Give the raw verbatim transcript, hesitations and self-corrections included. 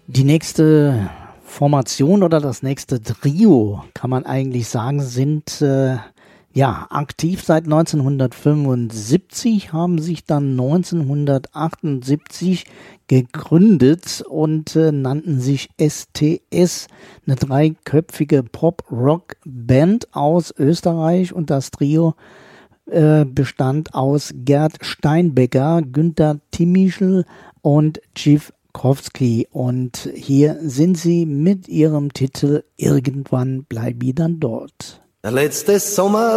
Die nächste Formation oder das nächste Trio, kann man eigentlich sagen, sind äh, ja aktiv seit neunzehnhundertfünfundsiebzig, haben sich dann neunzehnhundertachtundsiebzig gegründet und äh, nannten sich S T S, eine dreiköpfige Pop-Rock-Band aus Österreich, und das Trio äh, bestand aus Gerd Steinbecker, Günter Timischl und Chief Kowski, und hier sind sie mit ihrem Titel Irgendwann bleib ich dann dort. Der letzte Sommer